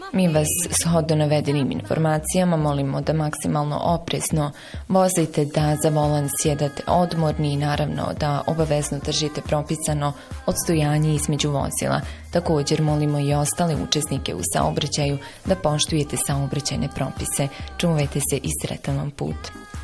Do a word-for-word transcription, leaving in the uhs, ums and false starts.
Mi vas shodno navedenim informacijama molimo da maksimalno oprezno vozite, da za volan sjedate odmorni i naravno da obavezno držite propisano odstojanje između vozila. Također molimo i ostale učesnike u saobraćaju da poštujete saobraćajne propise. Čuvajte se i sretan vam put.